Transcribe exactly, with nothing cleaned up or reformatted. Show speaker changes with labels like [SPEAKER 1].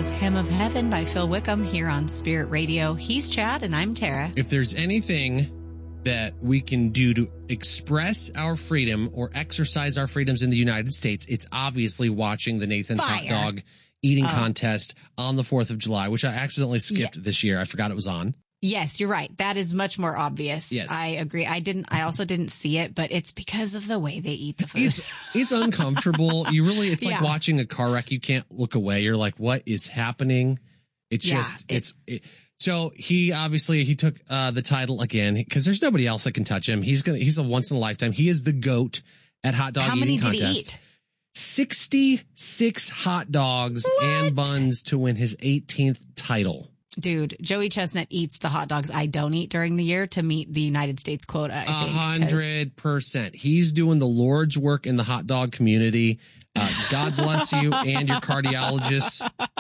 [SPEAKER 1] is Hymn of Heaven by Phil Wickham here on Spirit Radio. He's Chad and I'm Tara.
[SPEAKER 2] If there's anything that we can do to express our freedom or exercise our freedoms in the United States, it's obviously watching the Nathan's
[SPEAKER 1] Fire.
[SPEAKER 2] Hot Dog Eating
[SPEAKER 1] Oh.
[SPEAKER 2] Contest on the fourth of July, which I accidentally skipped
[SPEAKER 1] Yeah.
[SPEAKER 2] this year. I forgot it was on.
[SPEAKER 1] Yes, you're right. That is much more obvious.
[SPEAKER 2] Yes.
[SPEAKER 1] I agree. I didn't, I also didn't see it, but it's because of the way they eat the food.
[SPEAKER 2] It's it's uncomfortable. You really, it's like
[SPEAKER 1] Yeah.
[SPEAKER 2] watching a car wreck. You can't look away. You're like, what is happening? It's
[SPEAKER 1] Yeah,
[SPEAKER 2] just,
[SPEAKER 1] it-
[SPEAKER 2] it's, it, so he obviously, he took uh, the title again because there's nobody else that can touch him. He's going to, he's a once in a lifetime. He is the GOAT at hot dog
[SPEAKER 1] How
[SPEAKER 2] eating
[SPEAKER 1] many did
[SPEAKER 2] contest.
[SPEAKER 1] he eat?
[SPEAKER 2] sixty-six hot dogs
[SPEAKER 1] What?
[SPEAKER 2] and buns to win his eighteenth title.
[SPEAKER 1] Dude, Joey Chestnut eats the hot dogs I don't eat during the year to meet the United States quota, I
[SPEAKER 2] A
[SPEAKER 1] think. 'cause-
[SPEAKER 2] hundred percent. He's doing the Lord's work in the hot dog community. Uh, God bless you and your cardiologists